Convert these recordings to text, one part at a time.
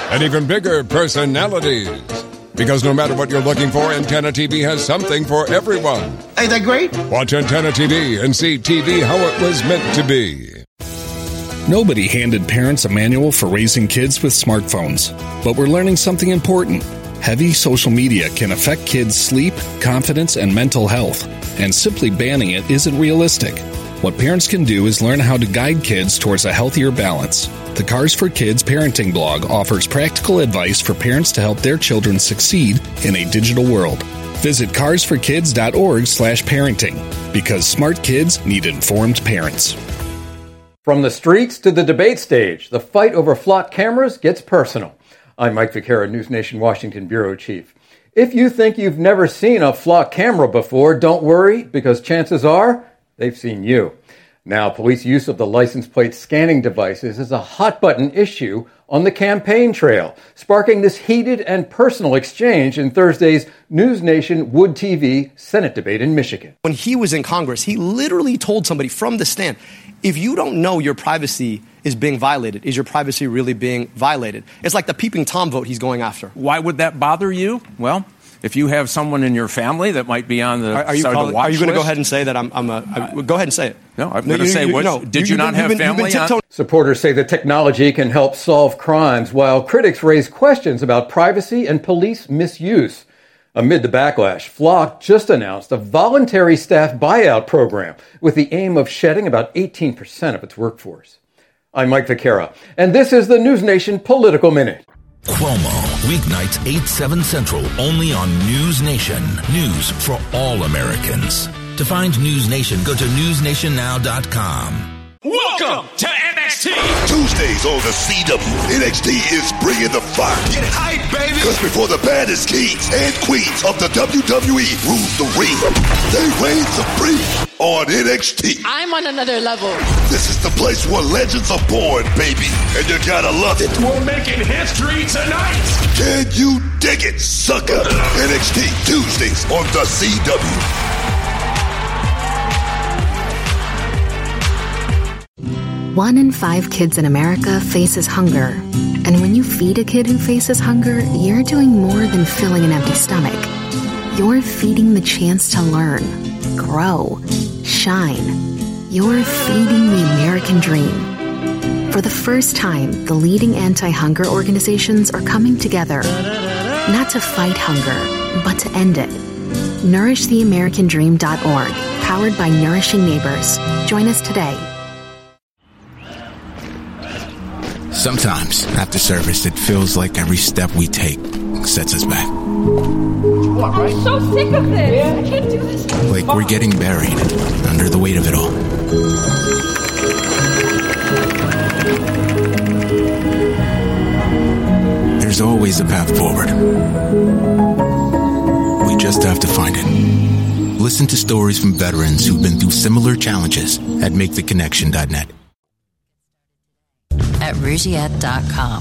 and even bigger personalities. Because no matter what you're looking for, Antenna TV has something for everyone. Ain't that great? Watch Antenna TV and see TV how it was meant to be. Nobody handed parents a manual for raising kids with smartphones. But we're learning something important. Heavy social media can affect kids' sleep, confidence, and mental health. And simply banning it isn't realistic. What parents can do is learn how to guide kids towards a healthier balance. The Cars for Kids parenting blog offers practical advice for parents to help their children succeed in a digital world. Visit carsforkids.org/parenting, because smart kids need informed parents. From the streets to the debate stage, the fight over flock cameras gets personal. I'm Mike Vaquera, News Nation Washington Bureau Chief. If you think you've never seen a flock camera before, don't worry, because chances are they've seen you. Now, police use of the license plate scanning devices is a hot-button issue on the campaign trail, sparking this heated and personal exchange in Thursday's News Nation Wood TV Senate debate in Michigan. When he was in Congress, he literally told somebody from the stand, if you don't know your privacy is being violated, is your privacy really being violated? It's like the peeping Tom vote he's going after. Why would that bother you? Well, if you have someone in your family that might be on the side of the watch list. Are you going to go ahead and say that go ahead and say it. No, I'm going to say, did you not have family on? Supporters say the technology can help solve crimes, while critics raise questions about privacy and police misuse. Amid the backlash, Flock just announced a voluntary staff buyout program with the aim of shedding about 18% of its workforce. I'm Mike Vaquera, and this is the News Nation Political Minute. Cuomo, weeknights 8/7 Central, only on News Nation. News for all Americans. To find News Nation, go to newsnationnow.com. Welcome to NXT. Tuesdays on the CW, NXT is bringing the fire. Get hype, baby. Because before the baddest kings and queens of the WWE rule the ring, they reign supreme on NXT. I'm on another level. This is the place where legends are born, baby, and you gotta love it. We're making history tonight. Can you dig it, sucker? NXT Tuesdays on the CW. 1 in 5 kids in America faces hunger. And when you feed a kid who faces hunger, you're doing more than filling an empty stomach. You're feeding the chance to learn, grow, shine. You're feeding the American dream. For the first time, the leading anti-hunger organizations are coming together, not to fight hunger, but to end it. NourishTheAmericanDream.org, powered by Nourishing Neighbors. Join us today. Sometimes, after service, it feels like every step we take sets us back. I'm so sick of this. I can't do this. Like we're getting buried under the weight of it all. There's always a path forward. We just have to find it. Listen to stories from veterans who've been through similar challenges at MakeTheConnection.net. At Rougiette.com.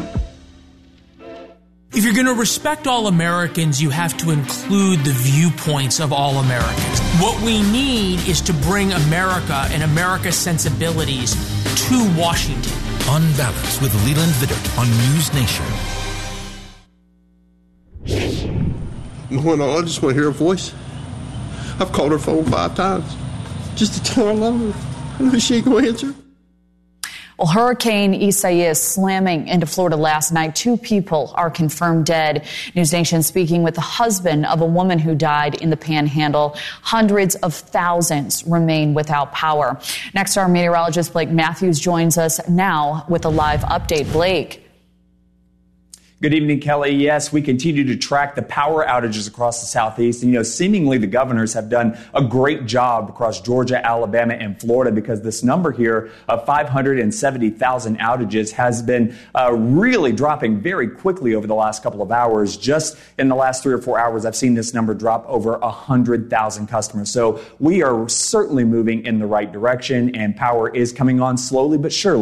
If you're going to respect all Americans, you have to include the viewpoints of all Americans. What we need is to bring America and America's sensibilities to Washington. Unbalanced with Leland Vittert on News Nation. I just want to hear her voice. I've called her phone 5 times just to tell her I love her. I know she ain't going to answer. Well, Hurricane Isaias slamming into Florida last night. 2 people are confirmed dead. News Nation speaking with the husband of a woman who died in the Panhandle. Hundreds of thousands remain without power. Next, our meteorologist Blake Matthews joins us now with a live update. Blake. Good evening, Kelly. Yes, we continue to track the power outages across the Southeast. And, seemingly the governors have done a great job across Georgia, Alabama, and Florida, because this number here of 570,000 outages has been really dropping very quickly over the last couple of hours. Just in the last 3 or 4 hours, I've seen this number drop over 100,000 customers. So we are certainly moving in the right direction, and power is coming on slowly but surely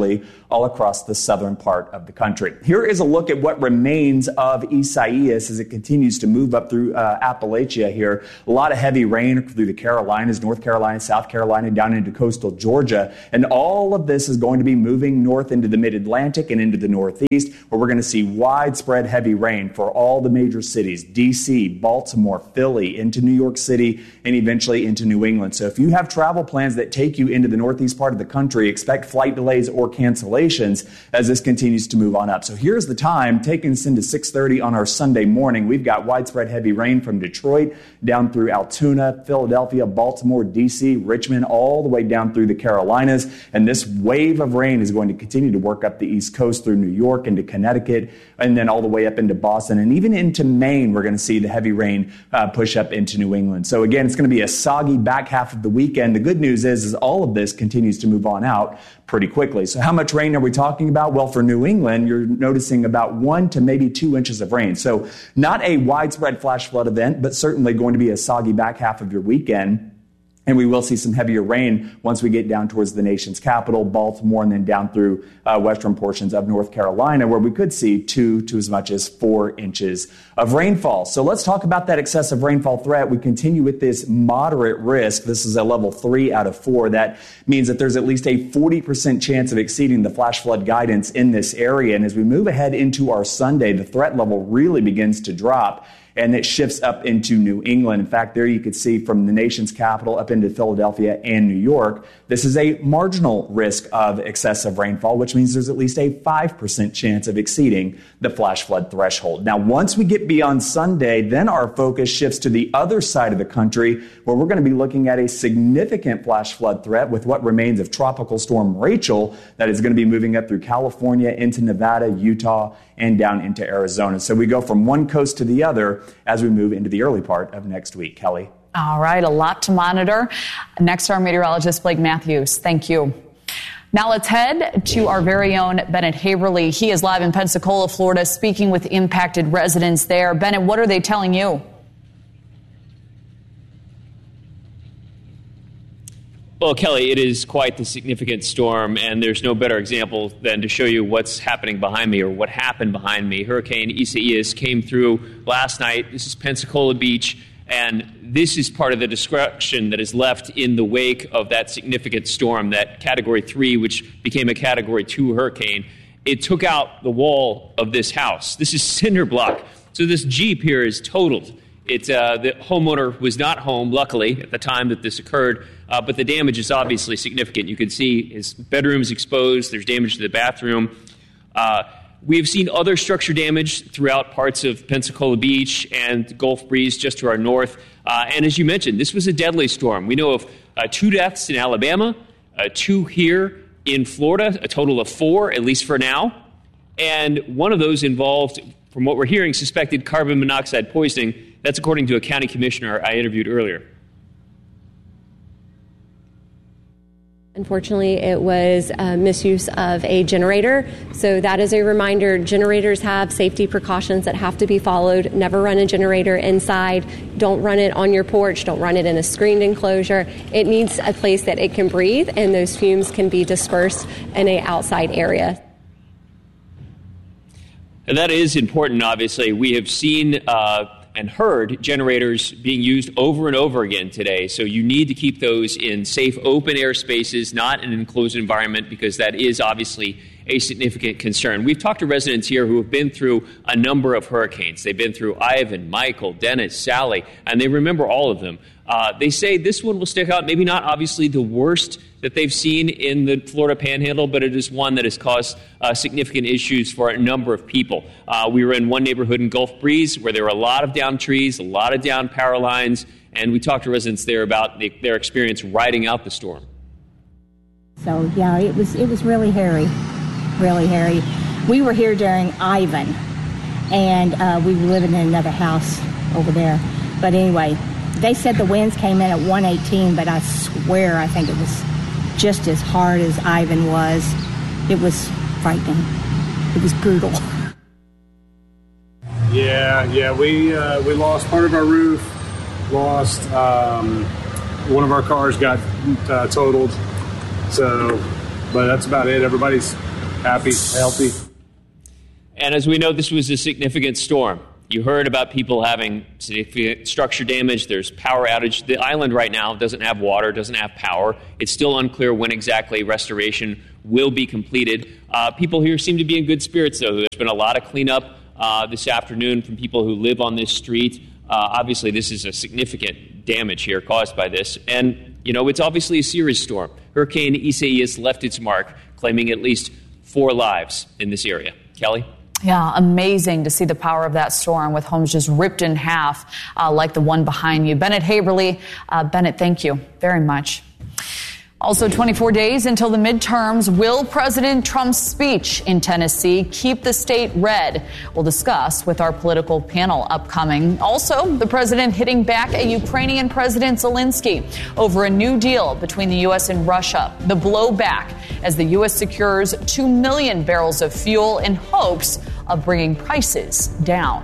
all across the southern part of the country. Here is a look at what remains of Isaias as it continues to move up through Appalachia here. A lot of heavy rain through the Carolinas, North Carolina, South Carolina, down into coastal Georgia. And all of this is going to be moving north into the mid-Atlantic and into the Northeast, where we're going to see widespread heavy rain for all the major cities, D.C., Baltimore, Philly, into New York City, and eventually into New England. So if you have travel plans that take you into the northeast part of the country, expect flight delays or cancellations as this continues to move on up. So here's the time, taking us into 6:30 on our Sunday morning. We've got widespread heavy rain from Detroit down through Altoona, Philadelphia, Baltimore, D.C., Richmond, all the way down through the Carolinas. And this wave of rain is going to continue to work up the East Coast through New York into Connecticut, and then all the way up into Boston. And even into Maine, we're going to see the heavy rain push up into New England. So again, it's going to be a soggy back half of the weekend. The good news is all of this continues to move on out pretty quickly. So how much rain are we talking about? Well, for New England, you're noticing about 1 to maybe 2 inches of rain. So not a widespread flash flood event, but certainly going to be a soggy back half of your weekend. And we will see some heavier rain once we get down towards the nation's capital, Baltimore, and then down through western portions of North Carolina, where we could see 2 to as much as 4 inches of rainfall. So let's talk about that excessive rainfall threat. We continue with this moderate risk. This is a level 3 out of 4. That means that there's at least a 40% chance of exceeding the flash flood guidance in this area. And as we move ahead into our Sunday, the threat level really begins to drop, and it shifts up into New England. In fact, there you could see from the nation's capital up into Philadelphia and New York, this is a marginal risk of excessive rainfall, which means there's at least a 5% chance of exceeding the flash flood threshold. Now, once we get beyond Sunday, then our focus shifts to the other side of the country, where we're going to be looking at a significant flash flood threat with what remains of Tropical Storm Rachel that is going to be moving up through California into Nevada, Utah, and down into Arizona. So we go from one coast to the other as we move into the early part of next week. Kelly. All right, a lot to monitor. Next, our meteorologist, Blake Matthews. Thank you. Now let's head to our very own Bennett Haverly. He is live in Pensacola, Florida, speaking with impacted residents there. Bennett, what are they telling you? Well, Kelly, it is quite the significant storm, and there's no better example than to show you what's happening behind me or what happened behind me. Hurricane Isaias came through last night. This is Pensacola Beach, and this is part of the destruction that is left in the wake of that significant storm, that Category 3, which became a Category 2 hurricane. It took out the wall of this house. This is cinder block. So this Jeep here is totaled. The homeowner was not home, luckily, at the time that this occurred, but the damage is obviously significant. You can see his bedroom is exposed. There's damage to the bathroom. We have seen other structure damage throughout parts of Pensacola Beach and Gulf Breeze just to our north. And as you mentioned, this was a deadly storm. We know of 2 deaths in Alabama, 2 here in Florida, a total of 4, at least for now. And one of those involved, from what we're hearing, suspected carbon monoxide poisoning. That's according to a county commissioner I interviewed earlier. Unfortunately, it was misuse of a generator. So that is a reminder. Generators have safety precautions that have to be followed. Never run a generator inside. Don't run it on your porch. Don't run it in a screened enclosure. It needs a place that it can breathe, and those fumes can be dispersed in an outside area. And that is important, obviously. We have seen and heard generators being used over and over again today. So you need to keep those in safe open air spaces, not in an enclosed environment, because that is obviously a significant concern. We've talked to residents here who have been through a number of hurricanes. They've been through Ivan, Michael, Dennis, Sally, and they remember all of them. They say this one will stick out, maybe not obviously the worst that they've seen in the Florida Panhandle, but it is one that has caused significant issues for a number of people. We were in one neighborhood in Gulf Breeze where there were a lot of downed trees, a lot of downed power lines, and we talked to residents there about their experience riding out the storm. So, yeah, it was really hairy, really hairy. We were here during Ivan, and we were living in another house over there. But anyway, they said the winds came in at 118, but I swear I think it was just as hard as Ivan was. It was frightening. It was brutal. Yeah, we lost part of our roof, lost one of our cars got totaled. So, but that's about it. Everybody's happy, healthy. And as we know, this was a significant storm. You heard about people having significant structure damage. There's power outage. The island right now doesn't have water, doesn't have power. It's still unclear when exactly restoration will be completed. People here seem to be in good spirits, though. There's been a lot of cleanup this afternoon from people who live on this street. Obviously, this is a significant damage here caused by this. And, you know, it's obviously a serious storm. Hurricane Isaias left its mark, claiming at least 4 lives in this area. Kelly? Yeah, amazing to see the power of that storm with homes just ripped in half like the one behind you. Bennett Haberly. Bennett, thank you very much. Also, 24 days until the midterms. Will President Trump's speech in Tennessee keep the state red? We'll discuss with our political panel upcoming. Also, the president hitting back at Ukrainian President Zelensky over a new deal between the U.S. and Russia. The blowback as the U.S. secures 2 million barrels of fuel in hopes of bringing prices down.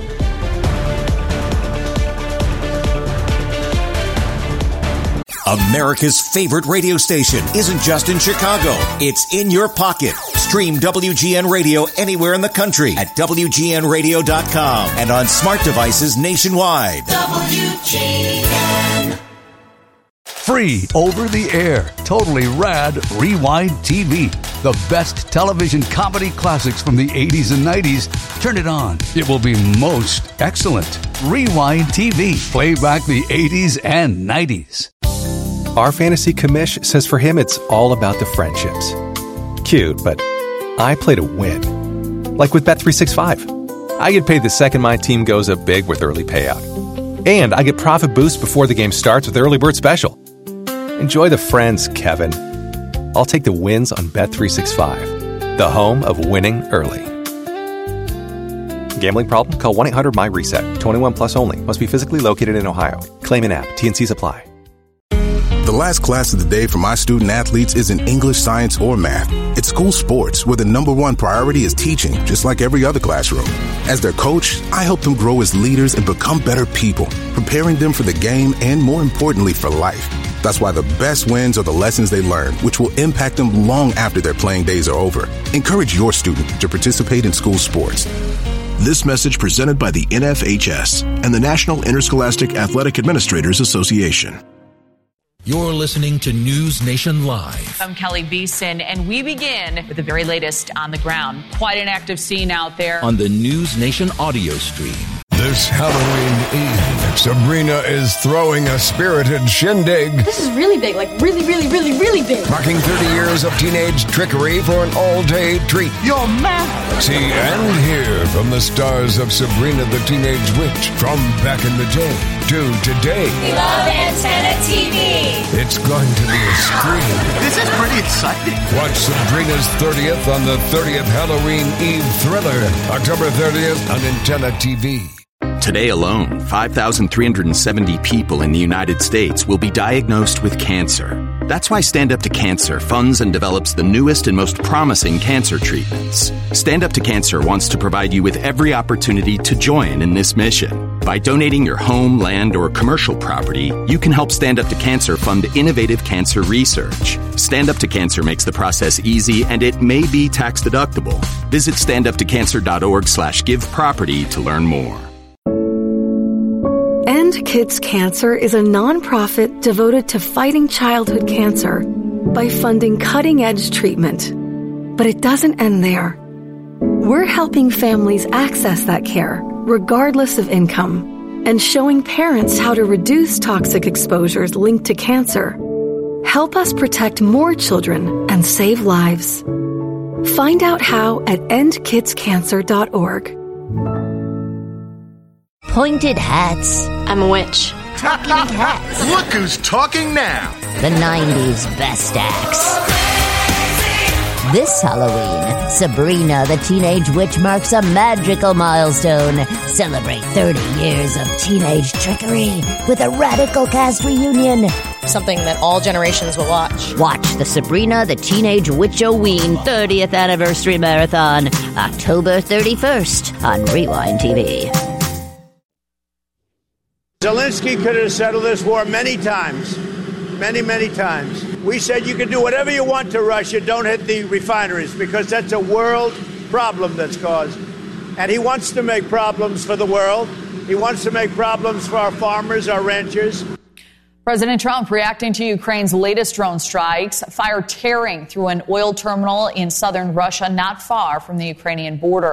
America's favorite radio station isn't just in Chicago. It's in your pocket. Stream WGN Radio anywhere in the country at WGNradio.com and on smart devices nationwide. WGN. Free over the air. Totally rad Rewind TV. The best television comedy classics from the 80s and 90s. Turn it on. It will be most excellent. Rewind TV. Play back the 80s and 90s. Our fantasy commish says for him it's all about the friendships. Cute, but I play to win. Like with Bet365. I get paid the second my team goes up big with early payout. And I get profit boost before the game starts with Early Bird Special. Enjoy the friends, Kevin. I'll take the wins on Bet365. The home of winning early. Gambling problem? Call 1-800-MY-RESET. 21 plus only. Must be physically located in Ohio. Claim in app. T&Cs apply. The last class of the day for my student athletes isn't English, science, or math. It's school sports, where the number one priority is teaching, just like every other classroom. As their coach, I help them grow as leaders and become better people, preparing them for the game and, more importantly, for life. That's why the best wins are the lessons they learn, which will impact them long after their playing days are over. Encourage your student to participate in school sports. This message presented by the NFHS and the National Interscholastic Athletic Administrators Association. You're listening to News Nation Live. I'm Kelly Beeson, and we begin with the very latest on the ground. Quite an active scene out there. On the News Nation audio stream. This Halloween Eve, Sabrina is throwing a spirited shindig. This is really big, like really, really, really, really big. Marking 30 years of teenage trickery for an all-day treat. You're mad. See and hear from the stars of Sabrina the Teenage Witch from back in the day to today. We love Antenna TV. It's going to be a scream. This is pretty exciting. Watch Sabrina's 30th on the 30th Halloween Eve thriller, October 30th on Antenna TV. Today alone, 5,370 people in the United States will be diagnosed with cancer. That's why Stand Up to Cancer funds and develops the newest and most promising cancer treatments. Stand Up to Cancer wants to provide you with every opportunity to join in this mission. By donating your home, land, or commercial property, you can help Stand Up to Cancer fund innovative cancer research. Stand Up to Cancer makes the process easy, and it may be tax deductible. Visit standuptocancer.org/giveproperty to learn more. End Kids Cancer is a nonprofit devoted to fighting childhood cancer by funding cutting-edge treatment. But it doesn't end there. We're helping families access that care, regardless of income, and showing parents how to reduce toxic exposures linked to cancer. Help us protect more children and save lives. Find out how at endkidscancer.org. Pointed hats. I'm a witch. Talking hats. Look who's talking now. The 90s best acts. This Halloween, Sabrina the Teenage Witch marks a magical milestone. Celebrate 30 years of teenage trickery with a radical cast reunion. Something that all generations will watch. Watch the Sabrina the Teenage Witch-O-Ween 30th Anniversary Marathon, October 31st on Rewind TV. Zelensky could have settled this war many times. many, many times. We said you can do whatever you want to Russia, don't hit the refineries, because that's a world problem that's caused. And he wants to make problems for the world. He wants to make problems for our farmers, our ranchers. President Trump reacting to Ukraine's latest drone strikes, fire tearing through an oil terminal in southern Russia, not far from the Ukrainian border.